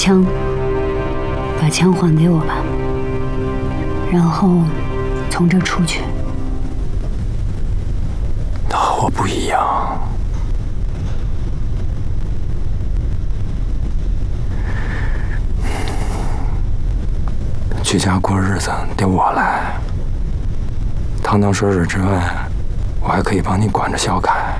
枪，把枪还给我吧，然后从这儿出去。 他和我不一样。居家过日子得我来，堂堂水水之外，我还可以帮你管着小凯。